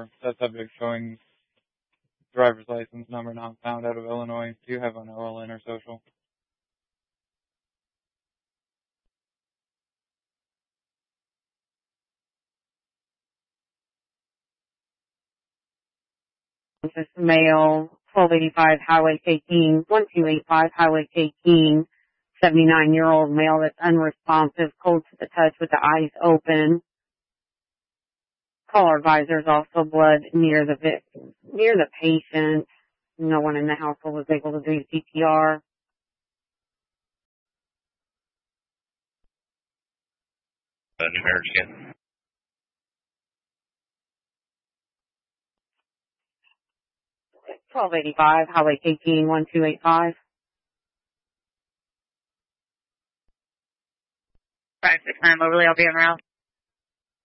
That subject showing driver's license number not found out of Illinois. Do you have an OLN or social? This is male, 1285 Highway taking, 1285 Highway taking, 79-year-old male that's unresponsive, cold to the touch with the eyes open. Caller visors also blood near the patient. No one in the household was able to do CPR. Numeric scan. $12.85 Highway 18-1285. 569 Moberly, I'll be en route.